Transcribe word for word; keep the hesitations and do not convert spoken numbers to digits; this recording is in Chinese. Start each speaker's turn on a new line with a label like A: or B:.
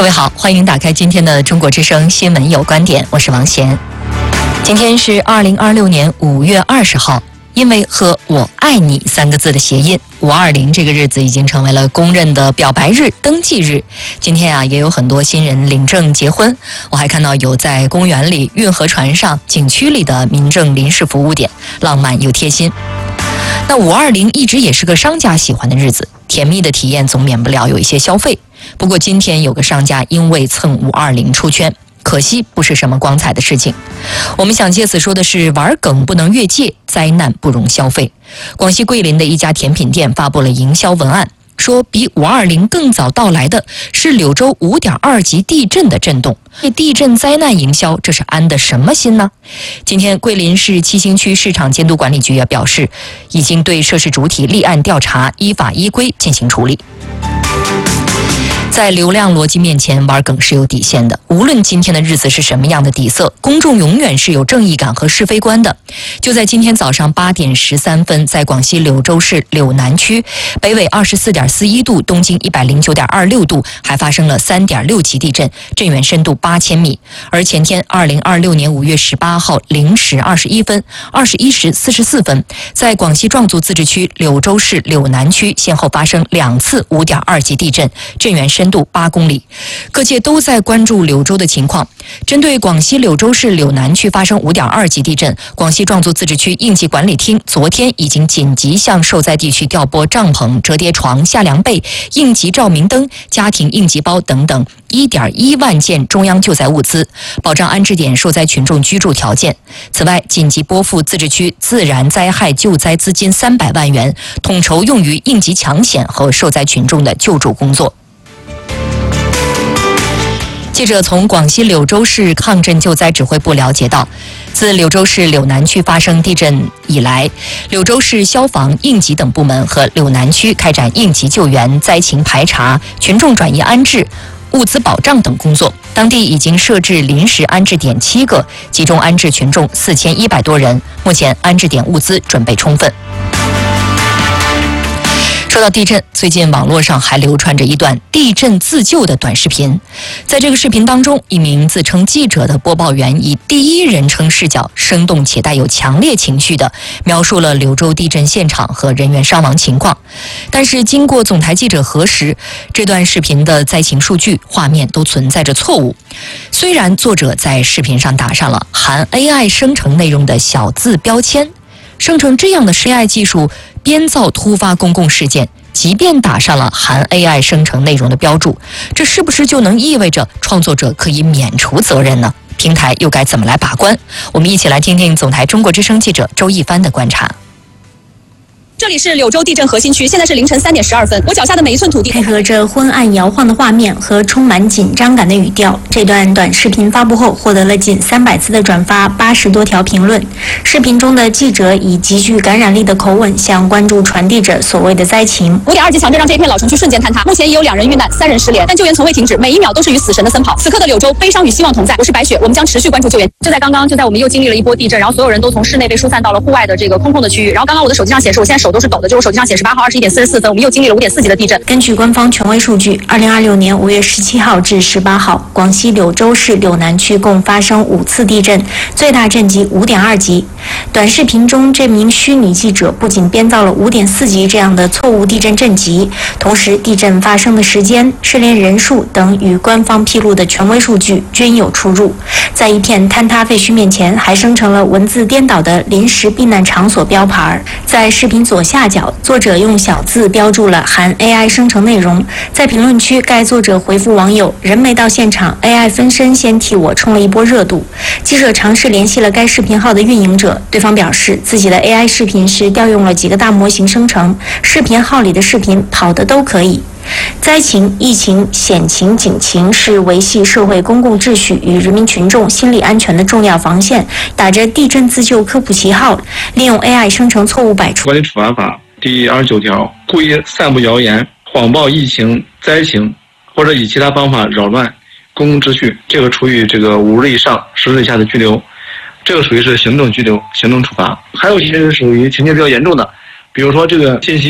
A: 各位好，欢迎打开今天的中国之声新闻有观点，我是王贤。今天是二零二六年五月二十号，因为和我爱你三个字的谐音，五二零这个日子已经成为了公认的表白日、登记日。今天啊，也有很多新人领证结婚。我还看到有在公园里、运河船上、景区里的民政临时服务点，浪漫又贴心。那五二零一直也是个商家喜欢的日子，甜蜜的体验总免不了有一些消费。不过今天有个商家因为蹭五二零出圈，可惜不是什么光彩的事情。我们想借此说的是，玩梗不能越界，灾难不容消费。广西桂林的一家甜品店发布了营销文案，说比五二零更早到来的是柳州 五点二 级地震的震动。地震灾难营销，这是安的什么心呢？今天桂林市七星区市场监督管理局也表示，已经对涉事主体立案调查，依法依规进行处理。在流量逻辑面前，玩梗是有底线的。无论今天的日子是什么样的底色，公众永远是有正义感和是非观的。就在今天早上八点十三分，在广西柳州市柳南区，北纬二十四点四一度，东经一百零九点二六度，还发生了三点六级地震，震源深度八千米。而前天，二零二六年五月十八号零时二十一分、二十一时四十四分，在广西壮族自治区柳州市柳南区先后发生两次五点二级地震，震源深度八公里。各界都在关注柳州的情况。针对广西柳州市柳南区发生五点二级地震，广西壮族自治区应急管理厅昨天已经紧急向受灾地区调拨帐篷、折叠床、夏凉被、应急照明灯、家庭应急包等等一点一万件中央救灾物资，保障安置点受灾群众居住条件。此外，紧急拨付自治区自然灾害救灾资金三百万元，统筹用于应急抢险和受灾群众的救助工作。记者从广西柳州市抗震救灾指挥部了解到，自柳州市柳南区发生地震以来，柳州市消防、应急等部门和柳南区开展应急救援、灾情排查、群众转移安置、物资保障等工作。当地已经设置临时安置点七个，集中安置群众四千一百多人。目前安置点物资准备充分。说到地震，最近网络上还流传着一段地震自救的短视频。在这个视频当中，一名自称记者的播报员以第一人称视角，生动且带有强烈情绪地描述了柳州地震现场和人员伤亡情况。但是经过总台记者核实，这段视频的灾情数据、画面都存在着错误。虽然作者在视频上打上了含 A I 生成内容的小字标签，生成这样的 A I 技术编造突发公共事件，即便打上了含 A I 生成内容的标注，这是不是就能意味着创作者可以免除责任呢？平台又该怎么来把关？我们一起来听听总台中国之声记者周一帆的观察。
B: 这里是柳州地震核心区，现在是凌晨三点十二分。我脚下的每一寸土地，
C: 配合着昏暗摇晃的画面和充满紧张感的语调，这段短视频发布后获得了近三百次的转发，八十多条评论。视频中的记者以极具感染力的口吻向观众传递着所谓的灾情。
B: 五点二级强震让这一片老城区瞬间坍塌，目前已有两人遇难，三人失联，但救援从未停止，每一秒都是与死神的奔跑。此刻的柳州，悲伤与希望同在。我是白雪，我们将持续关注救援。就在刚刚，就在我们又经历了一波地震，然后所有人都从室内被疏散到了户外的这个空旷的区域。然后刚刚我的手机上显示，我现在手都是抖的，就是我手机上显示八号二十一点四十四分，我们又经历了五点四级的地震。
C: 根据官方权威数据，二零二六年五月十七号至十八号，广西柳州市柳南区共发生五次地震，最大震级五点二级。短视频中，这名虚拟记者不仅编造了五点四级这样的错误地震震级，同时地震发生的时间、失联人数等与官方披露的权威数据均有出入。在一片坍塌废墟面前，还生成了文字颠倒的临时避难场所标牌。在视频左下角，作者用小字标注了含 A I 生成内容。在评论区，该作者回复网友：“人没到现场 ，A I 分身先替我冲了一波热度。”记者尝试联系了该视频号的运营者，对方表示自己的 A I 视频是调用了几个大模型生成，视频号里的视频跑的都可以。灾情、疫情、险情、警情是维系社会公共秩序与人民群众心理安全的重要防线。打着地震自救科普旗号，利用 A I 生成错误百出。
D: 管理处罚法第二十九条，故意散布谣言、谎报疫情、灾情，或者以其他方法扰乱公共秩序，这个处以这个五日以上十日以下的拘留。这个属于是行政拘留、行政处罚。还有一些是属于情节比较严重的，比如说这个信息